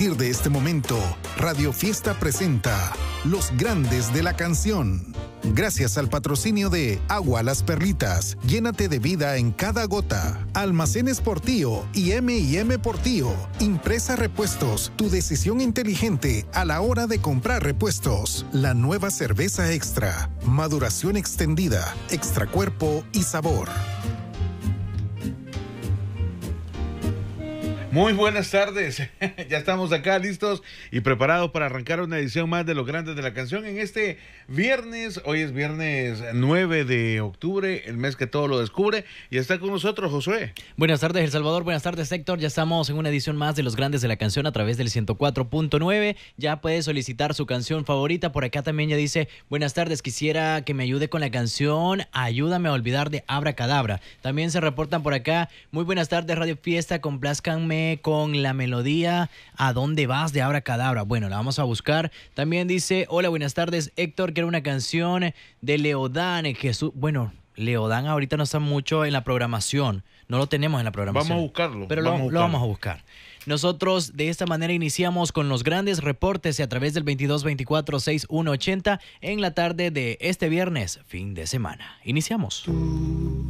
De este momento, Radio Fiesta presenta Los Grandes de la Canción. Gracias al patrocinio de Agua Las Perlitas, llénate de vida en cada gota. Almacenes Portillo y M&M Portillo. Impresa Repuestos, tu decisión inteligente a la hora de comprar repuestos. La nueva cerveza extra, maduración extendida, extra cuerpo y sabor. Muy buenas tardes, ya estamos acá listos y preparados para arrancar una edición más de Los Grandes de la Canción en este viernes. Hoy es viernes 9 de octubre, el mes que todo lo descubre, y está con nosotros Josué. Buenas tardes El Salvador, buenas tardes Héctor, ya estamos en una edición más de Los Grandes de la Canción a través del 104.9, ya puede solicitar su canción favorita. Por acá también ya dice, buenas tardes, quisiera que me ayude con la canción Ayúdame a olvidar de Abracadabra. También se reportan por acá, muy buenas tardes Radio Fiesta, complázcanme con la melodía ¿A dónde vas? De Abracadabra. Bueno, la vamos a buscar. También dice, hola, buenas tardes Héctor, quiero una canción de Leodán. Jesús, bueno, Leodán ahorita no está mucho en la programación, no lo tenemos en la programación. Vamos a buscarlo. Pero lo vamos a buscar. Nosotros de esta manera iniciamos con los grandes reportes a través del 2224-6180 en la tarde de este viernes, fin de semana. Iniciamos.